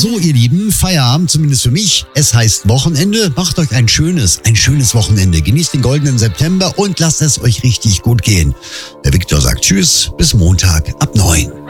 So, ihr Lieben, Feierabend, zumindest für mich. Es heißt Wochenende. Macht euch ein schönes Wochenende. Genießt den goldenen September und lasst es euch richtig gut gehen. Der Viktor sagt Tschüss, bis Montag ab 9.